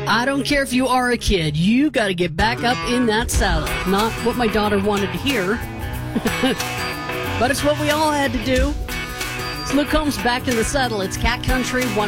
I don't care if you are a kid. You got to get back up in that saddle. Not what my daughter wanted to hear. But it's what we all had to do. It's Luke Combs back in the saddle. It's Cat Country